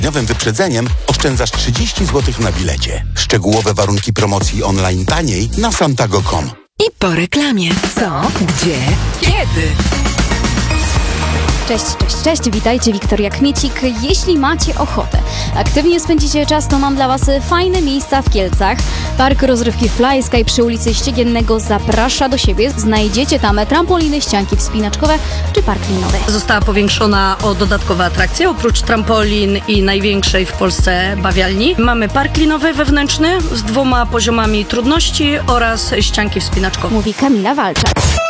dniowym wyprzedzeniem oszczędzasz 30 zł na bilecie. Szczegółowe warunki promocji online taniej na santago.com. I po reklamie. Co? Gdzie? Kiedy? Cześć, witajcie, Wiktoria Kmiecik. Jeśli macie ochotę aktywnie spędzicie czas, to mam dla Was fajne miejsca w Kielcach. Park rozrywki Fly Sky przy ulicy Ściegiennego zaprasza do siebie. Znajdziecie tam trampoliny, ścianki wspinaczkowe czy park linowy. Została powiększona o dodatkowe atrakcje, oprócz trampolin i największej w Polsce bawialni. Mamy park linowy wewnętrzny z 2 poziomami trudności oraz ścianki wspinaczkowe. Mówi Kamila Walczak.